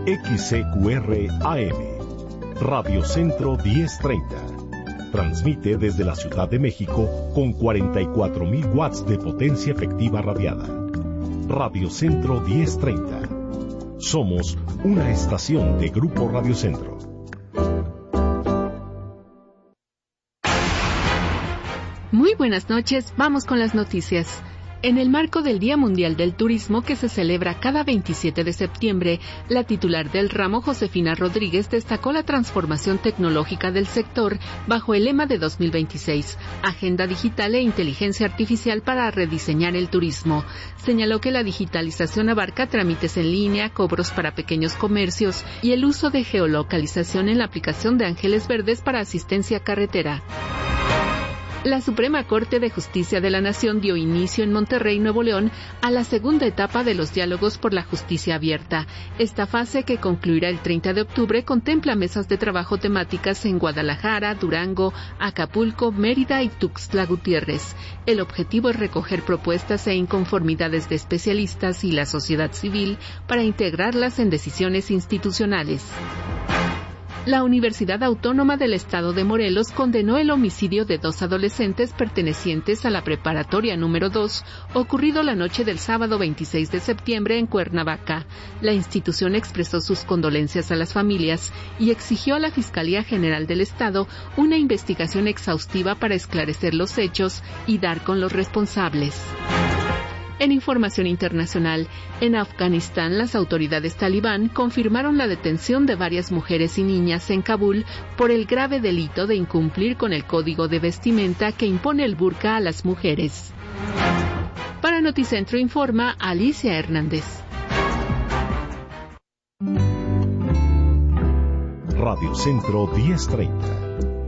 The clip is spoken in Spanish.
XCQR AM, Radio Centro 1030. Transmite desde la Ciudad de México con 44,000 watts de potencia efectiva radiada. Radio Centro 1030. Somos una estación de Grupo Radio Centro. Muy buenas noches, vamos con las noticias. En el marco del Día Mundial del Turismo, que se celebra cada 27 de septiembre, la titular del ramo, Josefina Rodríguez, destacó la transformación tecnológica del sector bajo el lema de 2026, Agenda Digital e Inteligencia Artificial para rediseñar el turismo. Señaló que la digitalización abarca trámites en línea, cobros para pequeños comercios y el uso de geolocalización en la aplicación de Ángeles Verdes para asistencia carretera. La Suprema Corte de Justicia de la Nación dio inicio en Monterrey, Nuevo León, a la segunda etapa de los diálogos por la justicia abierta. Esta fase, que concluirá el 30 de octubre, contempla mesas de trabajo temáticas en Guadalajara, Durango, Acapulco, Mérida y Tuxtla Gutiérrez. El objetivo es recoger propuestas e inconformidades de especialistas y la sociedad civil para integrarlas en decisiones institucionales. La Universidad Autónoma del Estado de Morelos condenó el homicidio de 2 adolescentes pertenecientes a la preparatoria número 2, ocurrido la noche del sábado 26 de septiembre en Cuernavaca. La institución expresó sus condolencias a las familias y exigió a la Fiscalía General del Estado una investigación exhaustiva para esclarecer los hechos y dar con los responsables. En información internacional, en Afganistán, las autoridades talibán confirmaron la detención de varias mujeres y niñas en Kabul por el grave delito de incumplir con el código de vestimenta que impone el burka a las mujeres. Para Noticentro informa Alicia Hernández. Radio Centro 1030.